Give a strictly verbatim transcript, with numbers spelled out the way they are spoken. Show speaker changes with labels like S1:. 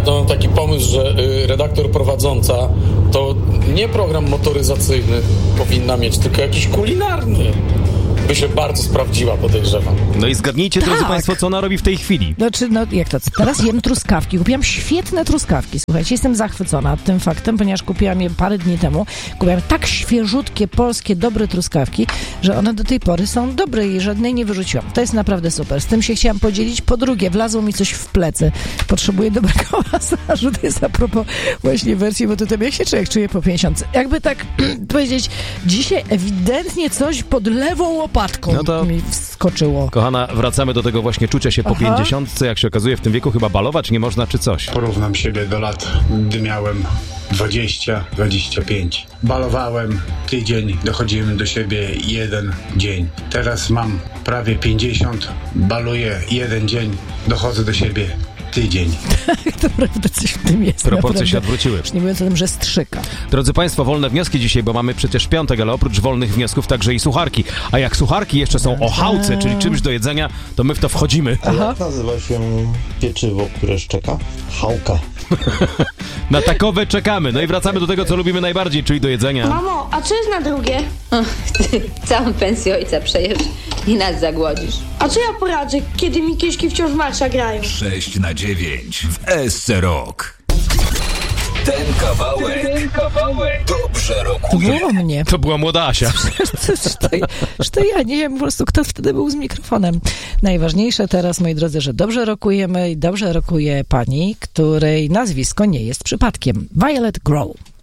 S1: to mam taki pomysł, że y, redaktor prowadząca to nie program motoryzacyjny powinna mieć, tylko jakiś kulinarny. By się bardzo sprawdziła, podejrzewam.
S2: No i zgadnijcie, tak. drodzy państwo, co ona robi w tej chwili.
S3: Znaczy, no jak to? Teraz jem truskawki. Kupiłam świetne truskawki. Słuchajcie, jestem zachwycona tym faktem, ponieważ kupiłam je parę dni temu. Kupiłam tak świeżutkie, polskie, dobre truskawki, że one do tej pory są dobre i żadnej nie wyrzuciłam. To jest naprawdę super. Z tym się chciałam podzielić. Po drugie, wlazło mi coś w plecy. Potrzebuję dobrego masażu. To jest a propos właśnie wersji, bo to tam jak się człowiek czuje po pięćdziesiątce. Jakby tak powiedzieć, dzisiaj ewidentnie coś pod lewą łopatką no to, mi wskoczyło.
S2: Kochana, wracamy do tego właśnie czucia się po pięćdziesiątce. Jak się okazuje, w tym wieku chyba balować nie można, czy coś?
S4: Porównam siebie do lat, gdy miałem dwadzieścia dwadzieścia pięć. Balowałem tydzień, dochodziłem do siebie jeden dzień. Teraz mam prawie pięćdziesiąt, baluję jeden dzień, dochodzę do siebie tydzień.
S3: Tak, to prawda, coś w tym jest.
S2: Proporcje
S3: naprawdę.
S2: się odwróciły.
S3: Już nie mówiąc o tym, że strzyka.
S2: Drodzy państwo, wolne wnioski dzisiaj, bo mamy przecież piątek, ale oprócz wolnych wniosków także i sucharki. A jak sucharki jeszcze są o chałce, czyli czymś do jedzenia, to my w to wchodzimy.
S5: A jak nazywa się pieczywo, które szczeka? Chałka.
S2: Na takowe czekamy. No i wracamy do tego, co lubimy najbardziej, czyli do jedzenia.
S6: Mamo, a co jest na drugie?
S7: Och, ty całą pensję ojca przejesz i nas zagłodzisz.
S6: A co ja poradzę, kiedy mi kieszki wciąż marsza grają?
S8: sześć na dziewięć w S C Rock. Ten kawałek, Ten kawałek dobrze rokuje.
S3: To było mnie.
S2: To była młoda Asia.
S3: Że to ja nie wiem po prostu, kto wtedy był z mikrofonem. Najważniejsze teraz, moi drodzy, że dobrze rokujemy i dobrze rokuje pani, której nazwisko nie jest przypadkiem. Violet Grow.